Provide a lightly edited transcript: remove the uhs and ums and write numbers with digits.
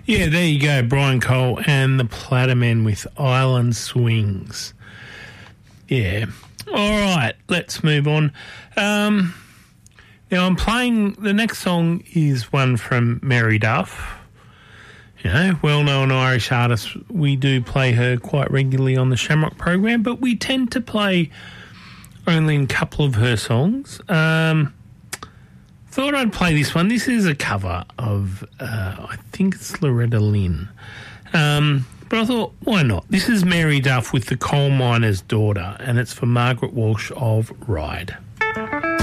Yeah, there you go, Brian Cole and the Plattermen with Island Swings. Yeah. All right, let's move on. Now I'm playing, the next song is one from Mary Duff. You know, well-known Irish artist. We do play her quite regularly on the Shamrock program, but we tend to play only a couple of her songs. Thought I'd play this one. This is a cover of, I think it's Loretta Lynn. But I thought, why not? This is Mary Duff with The Coal Miner's Daughter, and it's for Margaret Walsh of Ryde.